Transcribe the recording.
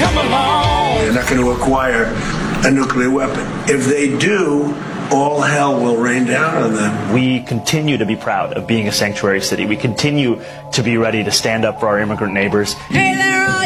come along. They're not going to acquire a nuclear weapon. If they do, all hell will rain down on them. We continue to be proud of being a sanctuary city. We continue to be ready to stand up for our immigrant neighbors. Hey there, all